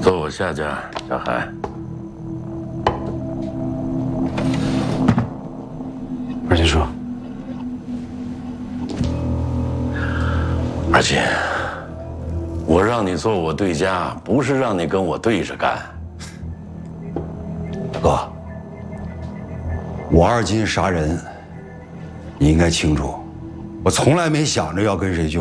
坐我下家，小海。 二金叔， 二金，我让你做我对家，不是让你跟我对着干。 哥，我二金杀人，你应该清楚，我从来没想着要跟谁去